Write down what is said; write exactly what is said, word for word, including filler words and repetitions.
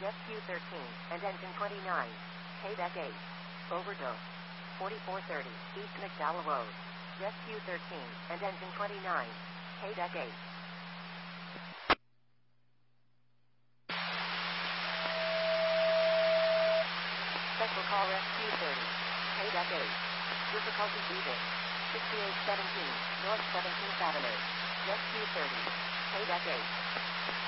Rescue thirteen, and engine twenty-nine. Payback eight. Overdose. forty-four thirty, East McDowell Road. Rescue thirteen, and engine twenty-nine. Payback eight. Special call Rescue thirty. Payback eight. Difficulty breathing. sixty-eight seventeen, North seventeenth Avenue. Rescue thirty. Payback eight.